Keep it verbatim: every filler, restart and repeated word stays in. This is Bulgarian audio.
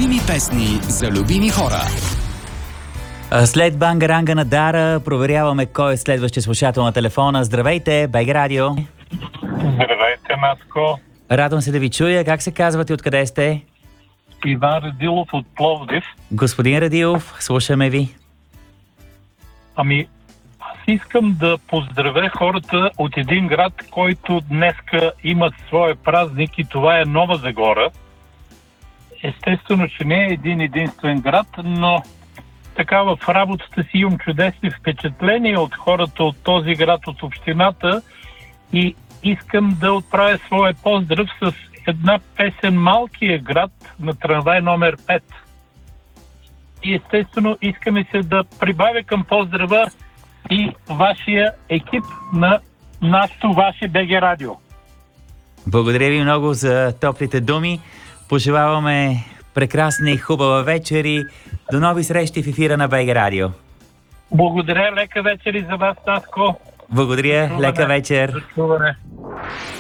Любими песни за любими хора. След бангаранга на Дара проверяваме кой е следващия слушател на телефона. Здравейте, БГ Радио. Здравейте, Наско. Радвам се да ви чуя. Как се казвате, откъде сте? Иван Радилов от Пловдив. Господин Радилов, слушаме ви. Ами, аз искам да поздравя хората от един град, който днеска има своя празник, и това е Нова Загора. Естествено, че не е един единствен град, но така в работата си имам чудесни впечатления от хората от този град, от общината, и искам да отправя своя поздрав с една песен "Малкия град" на трамвай номер пет. И естествено искаме се да прибавя към поздрава и вашия екип на нашото ваше БГ Радио. Благодаря ви много за топлите думи. Пожелаваме прекрасна и хубава вечер и до нови срещи в ефира на БГ Радио. Благодаря, лека вечер и за вас, Наско. Благодаря, лека вечер. До чуване.